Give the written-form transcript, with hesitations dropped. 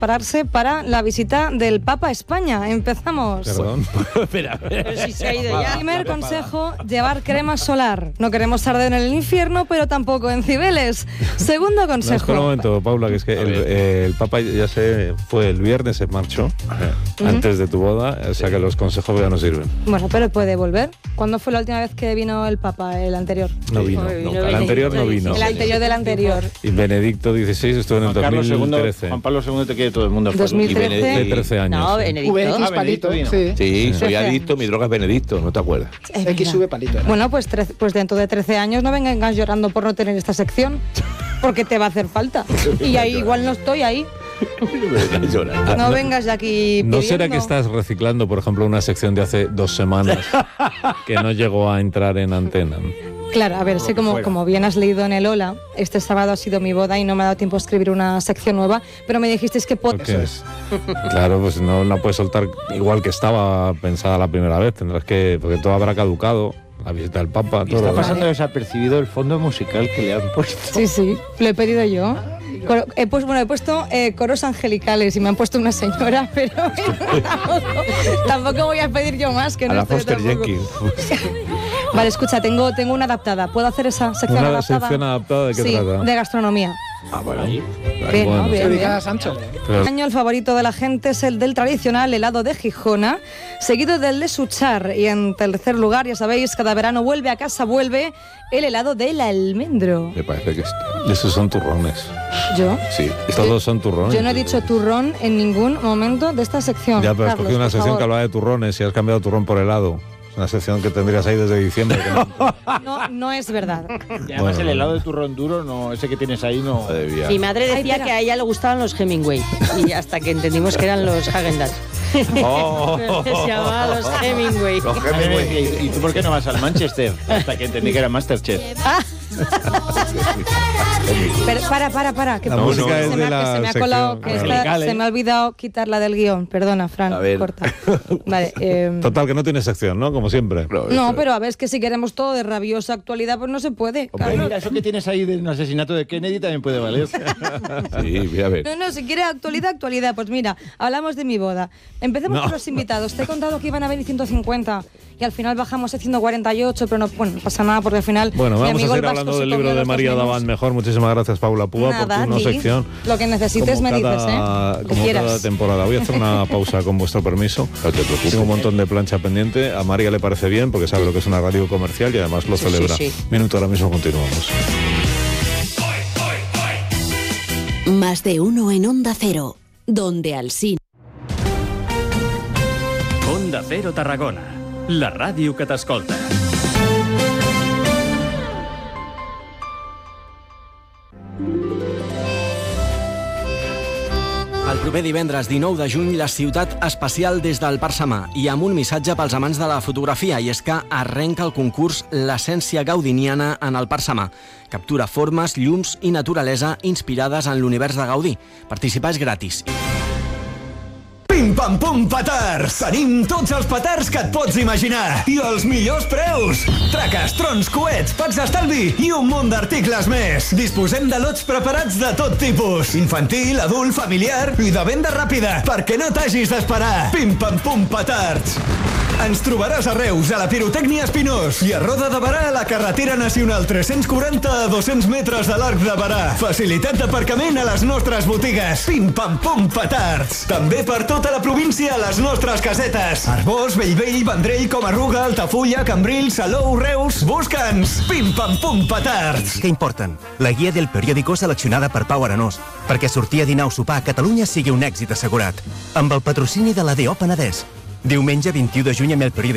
prepararse para la visita del Papa a España. Empezamos. Perdón. Espera. Pero si se ha ido ya. Primer consejo, llevar crema solar. No queremos arder en el infierno, pero tampoco en Cibeles. Segundo No, consejo. espera un momento, Paula, que es que el Papa ya se fue el viernes, se marchó antes de tu boda, o sea que los consejos ya no sirven. Bueno, pero puede volver. ¿Cuándo fue la última vez que vino el Papa, el anterior? No vino. El anterior no vino. El anterior del anterior. Y Benedicto XVI estuvo en el 2013. Juan Pablo II te quiere todo el mundo. 2013. Y Benedicto. De 13 años. No, sí. Benedicto. VX palito, sí. Sí, soy adicto, mi droga es Benedicto, ¿no te acuerdas? X sube palito. ¿no? Bueno, pues dentro de 13 años no vengas llorando por no tener esta sección, porque te va a hacer falta. Y ahí igual no estoy ahí. No vengas ya aquí ¿No será pidiendo. que estás reciclando, por ejemplo, una sección de hace 2 semanas que no llegó a entrar en antena? Claro, a ver, sé como bien has leído en el Hola, este sábado ha sido mi boda y no me ha dado tiempo a escribir una sección nueva, pero me dijisteis que Porque, claro, pues no la puedes soltar igual que estaba pensada la primera vez. Tendrás que, porque todo habrá caducado, la visita del Papa, todo. Está pasando desapercibido el fondo musical que le han puesto. Sí, lo he pedido yo. He puesto coros angelicales y me han puesto una señora, pero tampoco voy a pedir yo más que A no la estoy Foster tampoco. Jenkins. Vale, escucha, tengo una adaptada. ¿Puedo hacer esa sección ¿Una adaptada? sección adaptada de qué sí, trata? de gastronomía. Bueno. Bien, Bueno. ¿no? Que Bien. diga Sancho. Pero- Este año el favorito de la gente es el del tradicional helado de Gijona, seguido del de Suchar. Y en tercer lugar, ya sabéis, cada verano vuelve a casa, vuelve el helado del almendro. Me parece que Esos son turrones. ¿Yo? sí. Todos son turrones. Yo no he dicho turrón en ningún momento de esta sección. Ya, pero has Carlos, cogido una por sección favor. que hablaba de turrones y has cambiado turrón por helado. Es una sección que tendrías ahí desde diciembre. que no- No es verdad. Y además el helado de turrón duro, no, ese que tienes ahí, no. Mi madre decía espera. que a ella le gustaban los Hemingway. Y hasta que entendimos que eran los Häagen-Dazs. Oh. Se llamaban los Hemingway. ¿Y tú por qué no vas al Manchester? Hasta que entendí que era Masterchef. Pero para. Que La se música me es de la que se me ha sección. colado, que se me ha olvidado quitarla del guión. Perdona, Fran, A ver. corta. Vale. Total, que no tiene sección, ¿no? Como siempre. No, pero a ver, es que si queremos todo de rabiosa actualidad, pues no se puede. Hombre, mira, eso que tienes ahí del asesinato de Kennedy también puede valer. Sí, mira, a ver. No, si quiere actualidad. Pues mira, hablamos de mi boda. Empecemos No. por los invitados. Te he contado que iban a venir 150 y al final bajamos a 148, pero no pasa nada porque al final Bueno, mi vamos a amigo seguir el Vasco hablando se del comió libro de los María 2 menús. Davant mejor. Muchísimas gracias, Paula Púa, Nada, por tu no Di. sección. Lo que necesites Como me dices, cada Como quieras. temporada. Voy a hacer una pausa con vuestro permiso. No te preocupes. Tengo un montón de plancha pendiente. A María le parece bien porque sabe lo que es una radio comercial y además lo celebra. sí. Minuto, ahora mismo continuamos. Más de uno en Onda Cero, donde Alsina. Onda Cero Tarragona, la ràdio que t'escolta. El proper divendres 19 de juny, la ciutat especial des del Parc Samà i amb un missatge pels amants de la fotografia, i és que arrenca el concurs L'essència gaudiniana en el Parc Samà. Captura formes, llums i naturalesa inspirades en l'univers de Gaudí. Participar és gratis. Pim pam pum petards! Tenim tots els petards que et pots imaginar i els millors preus! Traques, trons, coets, packs d'estalvi i un munt d'articles més! Disposem de lots preparats de tot tipus, infantil, adult, familiar i de venda ràpida, perquè no t'hagis d'esperar! Pim pam pum petards! Ens trobaràs a Reus, a la Pirotècnia Espinós i a Roda de Berà, a la carretera nacional 340 a 200 metres de l'Arc de Berà. Facilitat d'aparcament a les nostres botigues. Pim pam pum petards! També per tota la província a les nostres casetes. Arbós, Bellvei, Vendrell, Comarruga, Altafulla, Cambrils, Salou, Reus... Busca'ns! Pim pam pum petards! Què importen? La guia del periòdico seleccionada per Pau Arenós perquè sortir a dinar o sopar a Catalunya sigui un èxit assegurat. Amb el patrocini de la DO Penedès. Diumenge 21 de juny amb el periòdico